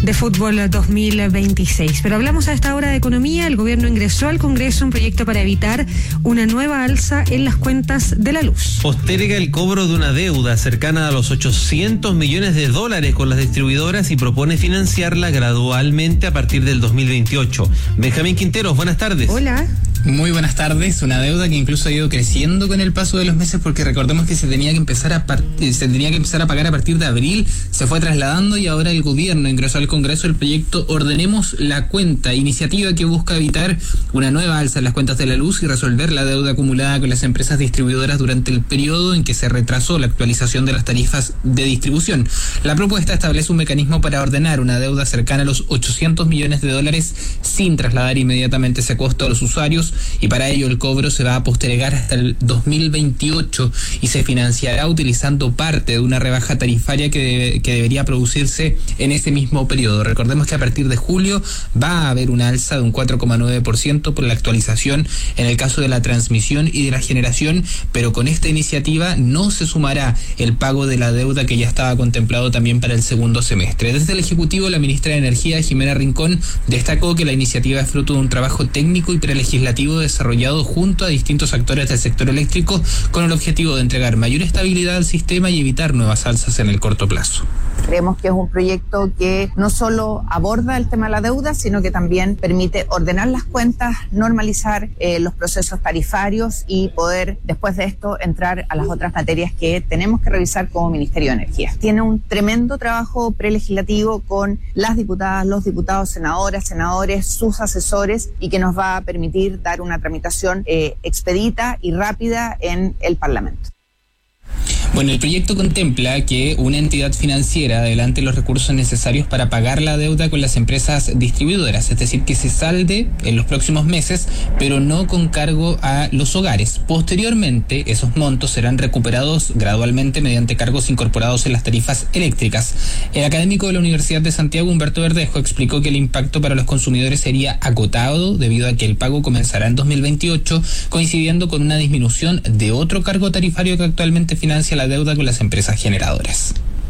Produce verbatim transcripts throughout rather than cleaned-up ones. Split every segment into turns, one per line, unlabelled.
de fútbol dos mil veintiséis. Pero hablamos a esta hora de economía. El gobierno ingresó al Congreso un proyecto para evitar una nueva alza en las cuentas de la luz.
Posterga el cobro de una deuda cercana a los ochocientos millones de dólares con las distribuidoras y propone financiarla gradualmente a partir del dos mil veintiocho. Benjamín Quinteros, buenas tardes.
Hola.
Muy buenas tardes. Una deuda que incluso ha ido creciendo con el paso de los meses, porque recordemos que se tenía que empezar a part- se tenía que empezar a pagar a partir de abril, se fue trasladando y ahora el gobierno ingresó al Congreso el proyecto Ordenemos la Cuenta, iniciativa que busca evitar una nueva alza en las cuentas de la luz y resolver la deuda acumulada con las empresas distribuidoras durante el periodo en que se retrasó la actualización de las tarifas de distribución. La propuesta establece un mecanismo para ordenar una deuda cercana a los ochocientos millones de dólares sin trasladar inmediatamente ese costo a los usuarios, y para ello el cobro se va a postergar hasta el dos mil veintiocho y se financiará utilizando parte de una rebaja tarifaria que, debe, que debería producirse en ese mismo periodo. Recordemos que a partir de julio va a haber una alza de un cuatro coma nueve por ciento por la actualización en el caso de la transmisión y de la generación, pero con esta iniciativa no se sumará el pago de la deuda que ya estaba contemplado también para el segundo semestre. Desde el Ejecutivo, la ministra de Energía, Jimena Rincón, destacó que la iniciativa es fruto de un trabajo técnico y prelegislativo desarrollado junto a distintos actores del sector eléctrico con el objetivo de entregar mayor estabilidad al sistema y evitar nuevas alzas en el corto plazo.
Creemos que es un proyecto que no solo aborda el tema de la deuda, sino que también permite ordenar las cuentas, normalizar eh, los procesos tarifarios y poder, después de esto, entrar a las otras materias que tenemos que revisar como Ministerio de Energía. Tiene un tremendo trabajo prelegislativo con las diputadas, los diputados, senadoras, senadores, sus asesores, y que nos va a permitir dar una tramitación eh, expedita y rápida en el Parlamento.
Bueno, el proyecto contempla que una entidad financiera adelante los recursos necesarios para pagar la deuda con las empresas distribuidoras, es decir, que se salde en los próximos meses, pero no con cargo a los hogares. Posteriormente, esos montos serán recuperados gradualmente mediante cargos incorporados en las tarifas eléctricas. El académico de la Universidad de Santiago, Humberto Verdejo, explicó que el impacto para los consumidores sería acotado debido a que el pago comenzará en dos mil veintiocho, coincidiendo con una disminución de otro cargo tarifario que actualmente financia la deuda con las empresas generadoras.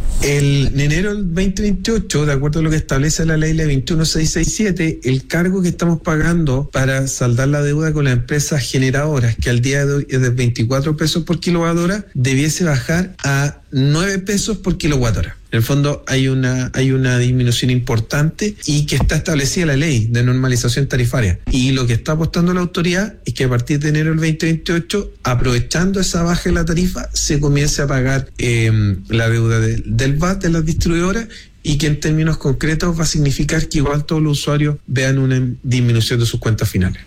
El, en enero del veinte veintiocho, de acuerdo a lo que establece la ley veintiuno mil seiscientos sesenta y siete, el cargo que estamos pagando para saldar la deuda con las empresas generadoras, que al día de hoy es de veinticuatro pesos por kilowatt hora, debiese bajar a nueve pesos por kilowatt hora. En el fondo hay una hay una disminución importante y que está establecida en la ley de normalización tarifaria. Y lo que está apostando la autoridad es que a partir de enero del veinte veintiocho, aprovechando esa baja en la tarifa, se comience a pagar eh, la deuda de, del V A T de las distribuidoras, y que en términos concretos va a significar que igual todos los usuarios vean una disminución de sus cuentas finales.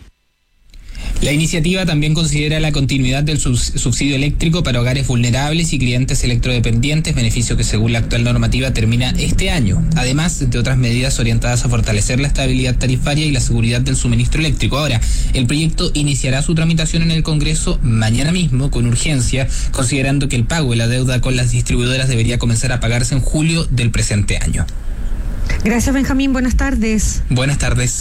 La iniciativa también considera la continuidad del subsidio eléctrico para hogares vulnerables y clientes electrodependientes, beneficio que según la actual normativa termina este año, además de otras medidas orientadas a fortalecer la estabilidad tarifaria y la seguridad del suministro eléctrico. Ahora, el proyecto iniciará su tramitación en el Congreso mañana mismo con urgencia, considerando que el pago de la deuda con las distribuidoras debería comenzar a pagarse en julio del presente año.
Gracias, Benjamín. Buenas tardes.
Buenas tardes.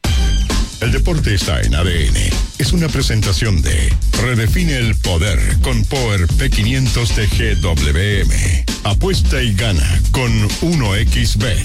El deporte está en A D N. Es una presentación de Redefine el Poder con Power P quinientos de G W M. Apuesta y gana con uno equis bet.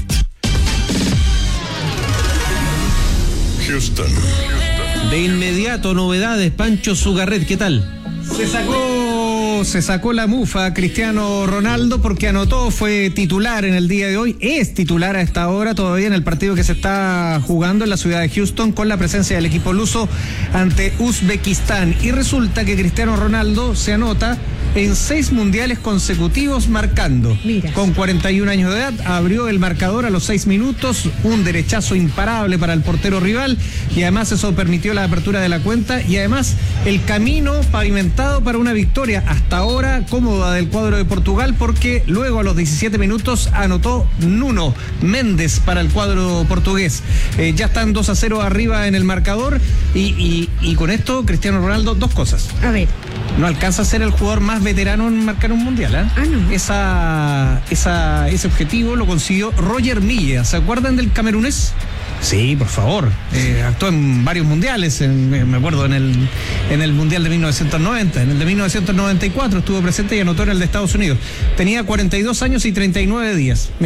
Houston.
De inmediato, novedades. Pancho Zugarret, ¿qué tal?
Se sacó, se sacó la mufa Cristiano Ronaldo porque anotó, fue titular en el día de hoy, es titular a esta hora todavía en el partido que se está jugando en la ciudad de Houston con la presencia del equipo luso ante Uzbekistán. Y resulta que Cristiano Ronaldo se anota en seis mundiales consecutivos marcando.
Mira.
Con cuarenta y un años de edad, abrió el marcador a los seis minutos, un derechazo imparable para el portero rival, y además eso permitió la apertura de la cuenta y además el camino pavimentado para una victoria hasta ahora cómoda del cuadro de Portugal, porque luego a los diecisiete minutos anotó Nuno Méndez para el cuadro portugués. Eh, ya están dos a cero arriba en el marcador y, y, y con esto Cristiano Ronaldo, dos cosas.
A ver.
No alcanza a ser el jugador más veterano en marcar un mundial, ¿eh?
Ah, no.
Esa, esa, ese objetivo lo consiguió Roger Milla. ¿Se acuerdan del camerunés? Sí, por favor. Eh, actuó en varios mundiales, en, me acuerdo en el, en el Mundial de mil novecientos noventa, en el de mil novecientos noventa y cuatro estuvo presente y anotó en el de Estados Unidos. Tenía cuarenta y dos años y treinta y nueve días.